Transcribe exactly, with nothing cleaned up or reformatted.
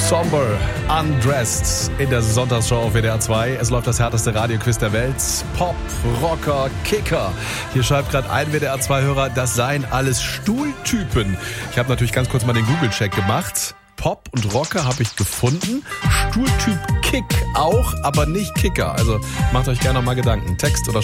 Somber, Undressed in der Sonntagsshow auf W D R zwei. Es läuft das härteste Radioquiz der Welt. Pop, Rocker, Kicker. Hier schreibt gerade ein W D R zwei Hörer, das seien alles Stuhltypen. Ich habe natürlich ganz kurz mal den Google-Check gemacht. Pop und Rocker habe ich gefunden. Stuhltyp Kick auch, aber nicht Kicker. Also macht euch gerne noch mal Gedanken. Text oder